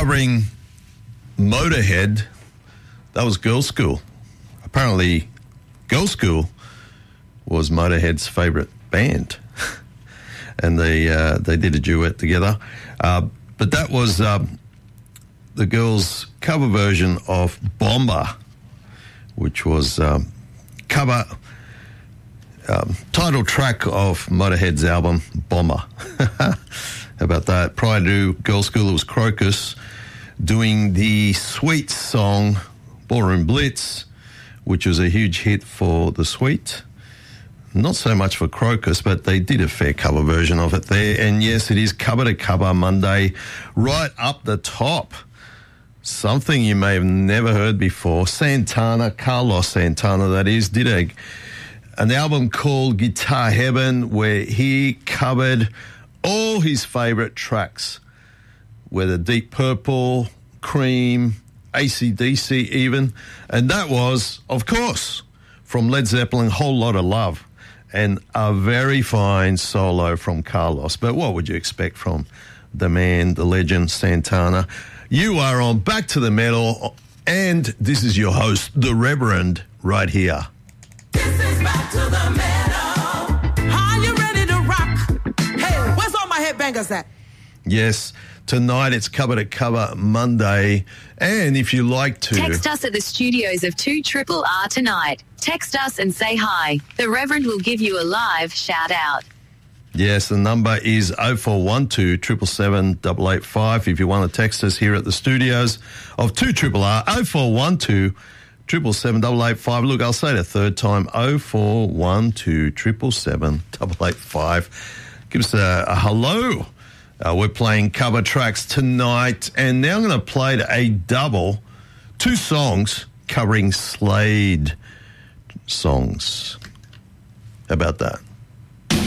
covering Motorhead. That was Girls' School. Apparently, Girls' School was Motorhead's favourite band. And they did a duet together. But that was the girls' cover version of Bomber, which was cover title track of Motorhead's album Bomber. How about that? Prior to Girls' School, it was Crocus doing the Sweet song Ballroom Blitz, which was a huge hit for the Sweet. Not so much for Crocus, but they did a fair cover version of it there. And yes, it is Cover to Cover Monday. Right up the top, something you may have never heard before. Santana, Carlos Santana that is, did an album called Guitar Heaven where he covered all his favourite tracks, whether Deep Purple, Cream, AC/DC even. And that was, of course, from Led Zeppelin, Whole Lot of Love. And a very fine solo from Carlos. But what would you expect from the man, the legend, Santana? You are on Back to the Metal, and this is your host, the Reverend, right here. This is Back to the Metal. Are you ready to rock? Hey, where's all my headbangers at? Yes, tonight it's Cover to Cover Monday. And if you like to... Text us at the studios of 2RRR tonight. Text us and say hi. The Reverend will give you a live shout-out. Yes, the number is 0412 777 885 if you want to text us here at the studios of 2RRR, 0412 777 885. Look, I'll say it a third time, 0412 777 885. Give us a hello. We're playing cover tracks tonight, and now I'm going to play a double, 2 songs covering Slade songs. How about that?